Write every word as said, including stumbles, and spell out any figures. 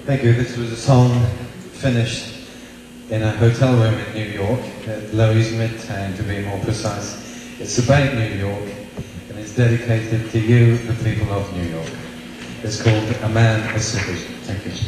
Thank you. This was a song finished in a hotel room in New York, at Lowe's Midtown to be more precise. It's about New York and it's dedicated to you, the people of New York. It's called A Man, a City. Thank you.